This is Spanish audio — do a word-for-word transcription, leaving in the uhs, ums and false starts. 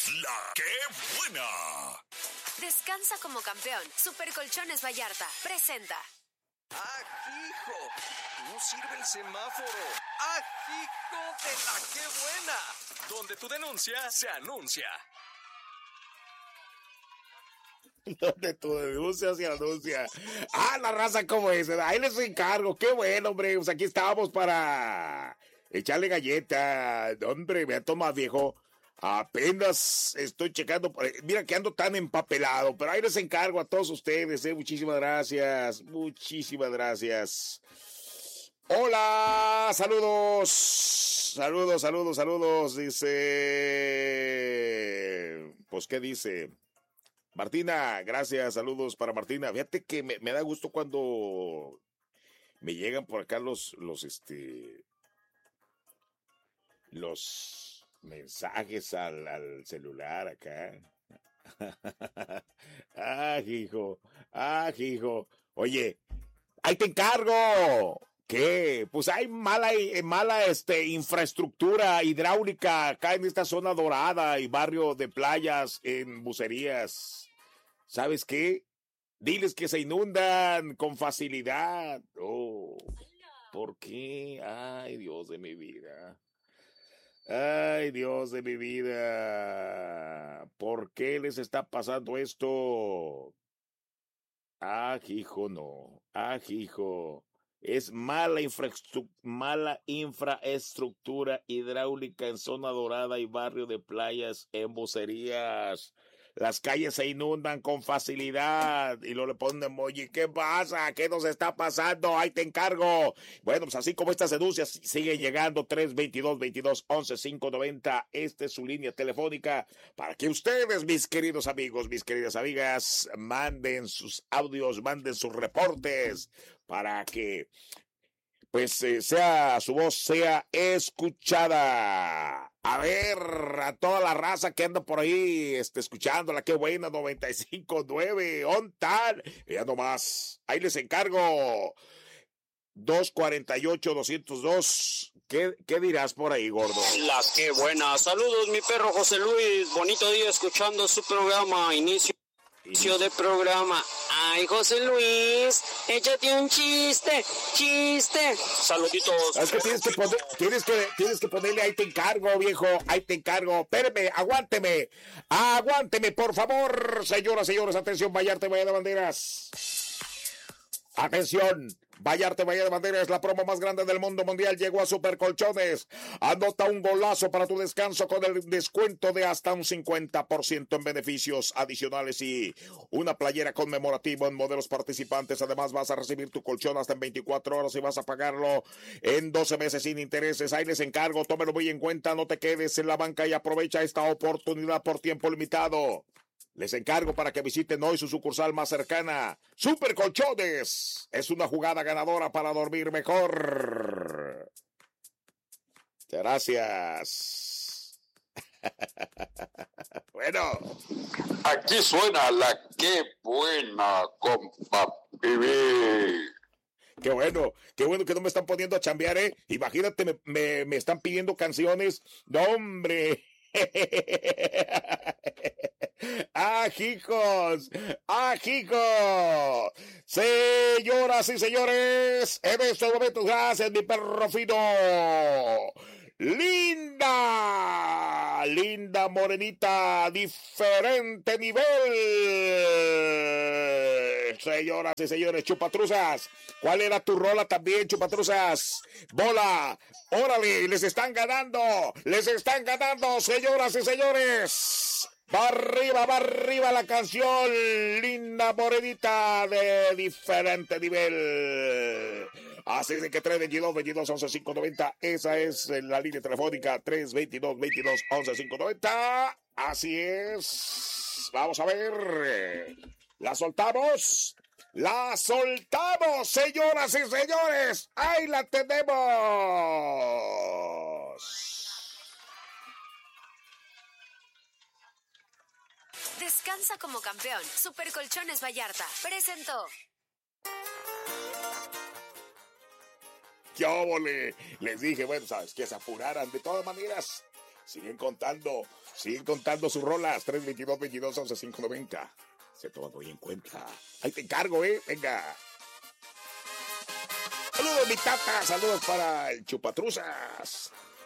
La que buena. Descansa como campeón. Super Colchones Vallarta presenta. ¡Ah, hijo! No sirve el semáforo. ¡Ah, hijo de la que buena! Donde tu denuncia se anuncia. Donde tu denuncia se anuncia. Ah, la raza como es. Ahí les encargo. Qué bueno, hombre. Pues aquí estábamos para echarle galleta. Hombre, me toma, viejo. Apenas estoy checando. Mira que ando tan empapelado. Pero ahí les encargo a todos ustedes. Eh. Muchísimas gracias. Muchísimas gracias. Hola. Saludos. Saludos, saludos, saludos. Dice. Pues, ¿qué dice? Martina, gracias, saludos para Martina. Fíjate que me, me da gusto cuando me llegan por acá los, los, este, los mensajes al, al celular acá. Ah, hijo, ah, hijo. Oye, ahí te encargo. ¿Qué? Pues hay mala, mala este, infraestructura hidráulica acá en esta zona dorada y barrio de Playas en Bucerías. ¿Sabes qué? Diles que se inundan con facilidad. Oh, ¿por qué? Ay, Dios de mi vida. Ay, Dios de mi vida. ¿Por qué les está pasando esto? Ah, hijo, no. Ah, hijo. Es mala, infraestru- mala infraestructura hidráulica en zona dorada y barrio de Playas en Bucerías. Las calles se inundan con facilidad. Y luego le ponen emoji. ¿Qué pasa? ¿Qué nos está pasando? Ahí te encargo. Bueno, pues así como estas denuncias siguen llegando. tres veintidós, veintidós, once, quinientos noventa. Esta es su línea telefónica para que ustedes, mis queridos amigos, mis queridas amigas, manden sus audios, manden sus reportes para que pues eh, sea su voz sea escuchada. A ver, a toda la raza que anda por ahí este, escuchándola, qué buena, noventa y cinco punto nueve, on tal, ya nomás, ahí les encargo. dos cuarenta y ocho, doscientos dos. ¿Qué, ¿Qué dirás por ahí, gordo? La que buena. Saludos, mi perro José Luis. Bonito día escuchando su programa. Inicio. Inicio de programa. Ay, José Luis, échate un chiste, chiste. Saluditos. Es que tienes que poner, tienes que, tienes que ponerle ahí te encargo, viejo, ahí te encargo. Espéreme, aguánteme, aguánteme, por favor, señoras, señores, atención, Vallarta, Bahía de Banderas. Atención, Vallarta, Bahía de Banderas, la promo más grande del mundo mundial llegó a Super Colchones. Anota un golazo para tu descanso con el descuento de hasta un cincuenta por ciento en beneficios adicionales y una playera conmemorativa en modelos participantes. Además vas a recibir tu colchón hasta en veinticuatro horas y vas a pagarlo en doce meses sin intereses. Ahí les encargo, tómelo muy en cuenta, no te quedes en la banca y aprovecha esta oportunidad por tiempo limitado. Les encargo para que visiten hoy su sucursal más cercana. Super Colchones es una jugada ganadora para dormir mejor. Gracias. Bueno. Aquí suena la que buena, compa Pibi. Qué bueno, qué bueno que no me están poniendo a chambear, ¿eh? Imagínate, me, me, me están pidiendo canciones. ¡No, hombre! ¡Ah, hijos! ¡Ah, hijos! Señoras y señores, en estos momentos, gracias, mi perro fino. Linda, linda morenita, diferente nivel. Señoras y señores, chupatruzas, ¿cuál era tu rola también, chupatruzas? Bola, órale, les están ganando, les están ganando, señoras y señores. Va arriba, va arriba la canción, linda morenita de diferente nivel. Así de que tres veintidós, veintidós, once, quinientos noventa, esa es la línea telefónica, tres veintidós, veintidós, once, quinientos noventa. Así es. Vamos a ver. ¿La soltamos? ¡La soltamos, señoras y señores! ¡Ahí la tenemos! Descansa como campeón. Super Colchones Vallarta presentó. ¡Qué óvole! Les dije, bueno, sabes, que se apuraran. De todas maneras, Siguen contando, siguen contando sus rolas. tres veintidós, veintidós, once, cinco noventa. Se toman muy en cuenta. Ahí te encargo, ¿eh? Venga. Saludos, mi tata. Saludos para el Chupatruzas.